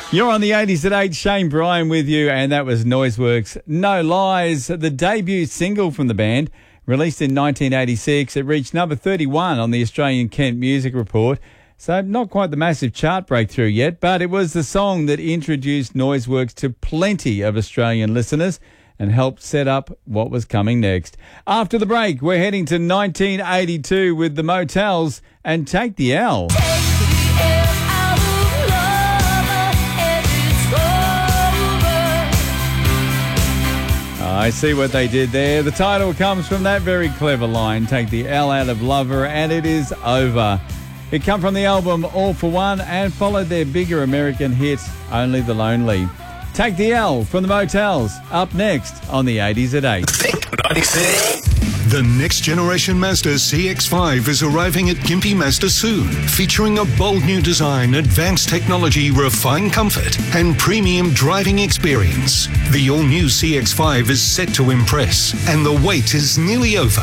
You're on the 80s at 8, Shane Bryan with you, and that was Noiseworks' No Lies, the debut single from the band. Released in 1986, it reached number 31 on the Australian Kent Music Report. So not quite the massive chart breakthrough yet, but it was the song that introduced Noiseworks to plenty of Australian listeners and helped set up what was coming next. After the break, we're heading to 1982 with the Motels and Take the L. I see what they did there. The title comes from that very clever line, take the L out of lover, and it is over. It come from the album All For One and followed their bigger American hit, Only the Lonely. Take the L from the Motels, up next on the 80s at 8. The next generation Mazda CX-5 is arriving at Gympie Mazda soon, featuring a bold new design, advanced technology, refined comfort, and premium driving experience. The all-new CX-5 is set to impress, and the wait is nearly over.